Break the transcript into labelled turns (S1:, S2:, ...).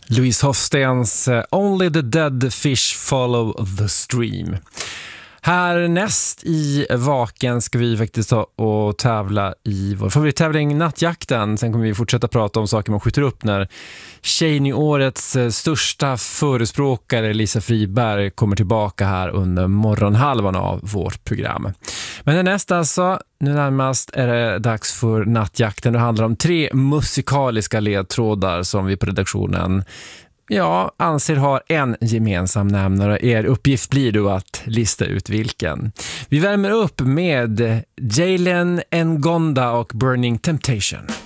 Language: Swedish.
S1: Louise Hofstens Only the Dead Fish Follow the Stream. Härnäst i Vaken ska vi faktiskt ta och tävla i vår favorittävling Nattjakten. Sen kommer vi fortsätta prata om saker man skjuter upp när Tjejnyårets största förespråkare Lisa Friberg kommer tillbaka här under morgonhalvan av vårt program. Men näst alltså, nu närmast är det dags för Nattjakten. Det handlar om 3 musikaliska ledtrådar som vi på redaktionen anser har en gemensam nämnare. Er uppgift blir då att lista ut vilken. Vi värmer upp med Jalen Ngonda och Burning Temptation.